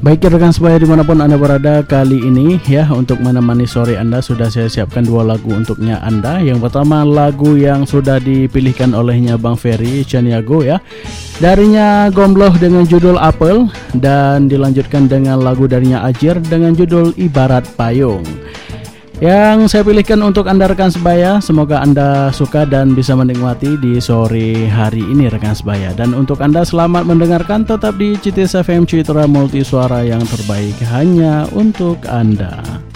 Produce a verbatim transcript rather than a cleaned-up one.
Baik rekan sebaya dimanapun Anda berada, kali ini ya untuk menemani sore Anda sudah saya siapkan dua lagu untuknya Anda. Yang pertama lagu yang sudah dipilihkan olehnya Bang Ferry Caniago ya, darinya Gombloh dengan judul Apel, dan dilanjutkan dengan lagu darinya Ajir dengan judul Ibarat Payung. Yang saya pilihkan untuk Anda rekan sebaya, semoga Anda suka dan bisa menikmati di sore hari ini rekan sebaya. Dan untuk Anda selamat mendengarkan, tetap di C T S F M Citra Multi Suara yang terbaik hanya untuk Anda.